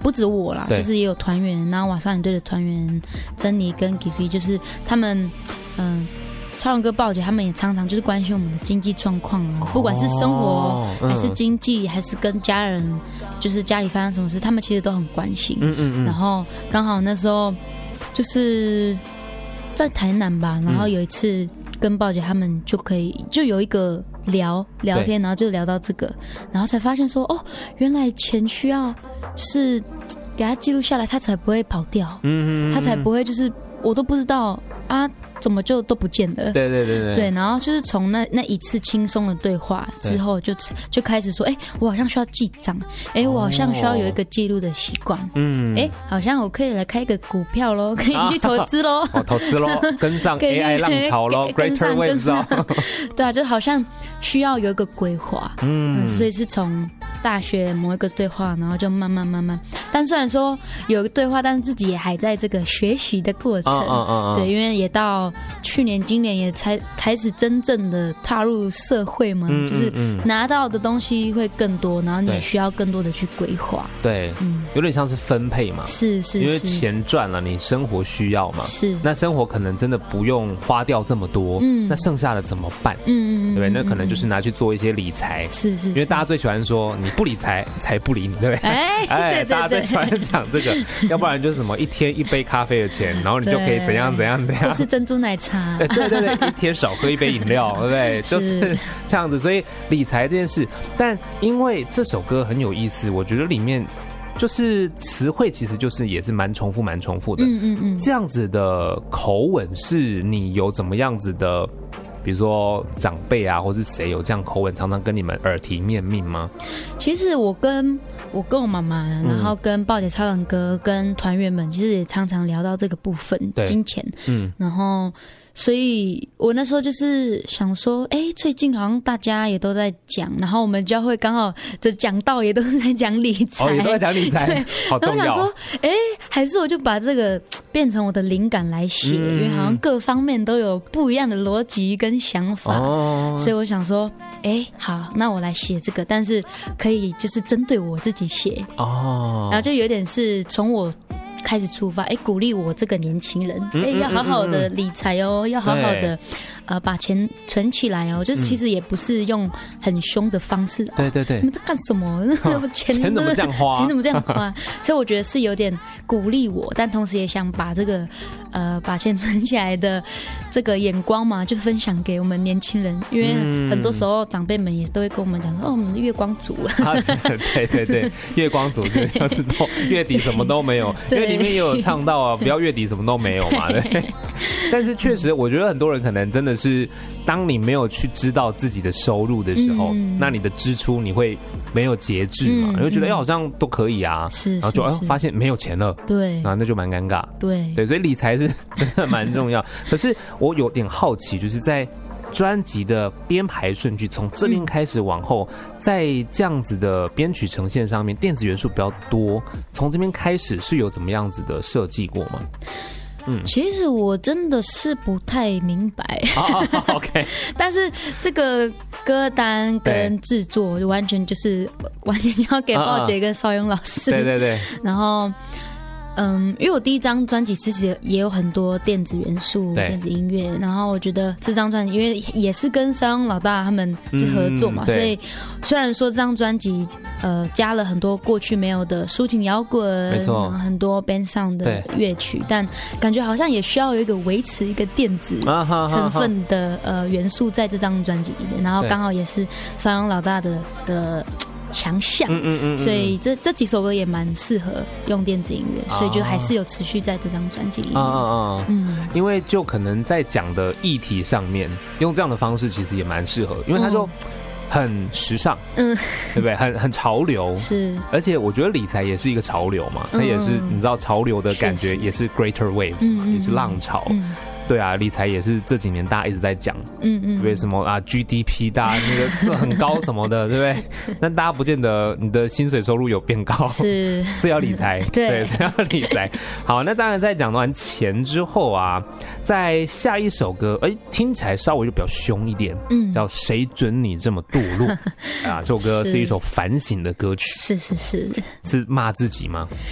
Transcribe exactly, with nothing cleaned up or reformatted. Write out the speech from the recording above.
不止我啦，就是也有团员，然后瓦少女队的团员珍妮跟 Giffy， 就是他们，嗯、呃。超人哥、豹姐他们也常常就是关心我们的经济状况啊，不管是生活还是经济，还是跟家人，就是家里发生什么事，他们其实都很关心。嗯嗯嗯。然后刚好那时候就是在台南吧，然后有一次跟豹姐他们就可以就有一个聊聊天，然后就聊到这个，然后才发现说，哦，原来钱需要就是给他记录下来，他才不会跑掉，嗯嗯，他才不会就是我都不知道啊。怎么就都不见了？对对对对，对，然后就是从那那一次轻松的对话之后就，就就开始说，哎、欸，我好像需要记账，哎、欸，我好像需要有一个记录的习惯，嗯，哎、欸，好像我可以来开一个股票咯，可以去投资咯，哦， 投资咯，跟上 A I 浪潮咯 ，Greater Waves 哦， 对啊，就好像需要有一个规划，嗯, 嗯，所以是从大学某一个对话，然后就慢慢慢慢，但虽然说有一个对话，但是自己也还在这个学习的过程，嗯嗯嗯，对，因为也到。去年、今年也才开始真正的踏入社会嘛，嗯、就是拿到的东西会更多，然后你也需要更多的去规划。 对，嗯，有点像是分配嘛， 是是， 因为钱赚了，你生活需要嘛， 是。 那生活可能真的不用花掉这么多，嗯，那剩下的怎么办？嗯嗯，对不对？那可能就是拿去做一些理财， 是是， 因为大家最喜欢说你不理财，财不理你，对不对？哎哎，大家最喜欢讲这个，要不然就是什么一天一杯咖啡的钱，然后你就可以怎样怎样怎样， 或是珍珠奶茶， 对对对对，一天少喝一杯饮料，对不对？就是这样子。所以理财这件事，但因为这首歌很有意思，我觉得里面就是词汇其实就是也是蛮重复、蛮重复的。嗯嗯嗯，这样子的口吻是你有怎么样子的？比如说长辈啊，或是谁有这样口吻，常常跟你们耳提面命吗？ 其实我跟我跟我妈妈，然后跟豹姐、超人哥、跟团员们，其实也常常聊到这个部分，金钱。嗯，然后。所以我那时候就是想说，哎、欸，最近好像大家也都在讲，然后我们教会刚好的讲道也都是在讲理财， 哦，也都在讲理财，好重要。 然后我想说，哎、欸，还是我就把这个变成我的灵感来写、嗯，因为好像各方面都有不一样的逻辑跟想法，哦、所以我想说，哎、欸，好，那我来写这个，但是可以就是针对我自己写，哦，然后就有点是从我。开始出发，哎，鼓励我这个年轻人，哎、嗯，要好好的理财哦，嗯、要好好的，呃，把钱存起来哦。就是其实也不是用很凶的方式， 对对对， 你们在干什么？钱钱怎么这样花？ 钱怎么这样花？所以我觉得是有点鼓励我，但同时也想把这个呃把钱存起来的这个眼光嘛，就分享给我们年轻人，因为很多时候长辈们也都会跟我们讲说，哦，我们的月光族， 啊，对对对，月光族就是都月底什么都没有，因为里面也有唱到啊，不要月底什么都没有嘛，对。但是确实，我觉得很多人可能真的是，当你没有去知道自己的收入的时候，嗯、那你的支出你会没有节制嘛，嗯、你会觉得哎、欸、好像都可以啊， 是， 然后就哎、欸、发现没有钱了， 对， 啊那就蛮尴尬， 对对，所以理财是真的蛮重要。可是我有点好奇，就是在专辑的编排顺序，从这边开始往后，在这样子的编曲呈现上面，电子元素比较多，从这边开始是有怎么样子的设计过吗？ 嗯，其实我真的是不太明白。 Oh, OK， 但是这个歌单跟制作完全就是完全要给豹姐跟邵雍老师。 对对对， 然后。嗯，因为我第一张专辑其实也有很多电子元素、电子音乐，然后我觉得这张专辑因为也是跟邵雍老大他们是合作嘛，嗯、所以虽然说这张专辑呃加了很多过去没有的抒情摇滚， 没错， 很多 band 上的乐曲，但感觉好像也需要有一个维持一个电子成分的呃元素在这张专辑里面，然后刚好也是邵雍老大的的。强项，嗯嗯嗯，所以这这几首歌也蛮适合用电子音乐，所以就还是有持续在这张专辑里面。啊啊啊！嗯， 因为就可能在讲的议题上面，用这样的方式其实也蛮适合，因为它就很时尚，嗯，对不对？很很潮流， 是。而且我觉得理财也是一个潮流嘛，它也是你知道潮流的感觉，也是 Greater Waves 嘛，也是浪潮。对啊，理财也是这几年大家一直在讲，嗯嗯，对什么啊 G D P 大家那个这很高什么的，对不对？但大家不见得你的薪水收入有变高， 是是要理财， 对， 是要理财。好，那当然在讲完钱之后啊，在下一首歌，哎，听起来稍微就比较凶一点，嗯，叫谁准你这么堕落啊？这首歌是一首反省的歌曲， 是是是， 是骂自己吗？